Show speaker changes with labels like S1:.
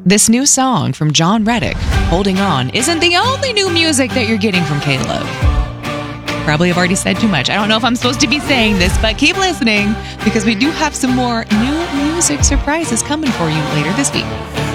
S1: This new song from John Reddick, Holding On, isn't the only new music that you're getting from Caleb. Probably have already said too much. I don't know if I'm supposed to be saying this, but keep listening because we do have some more new music surprises coming for you later this week.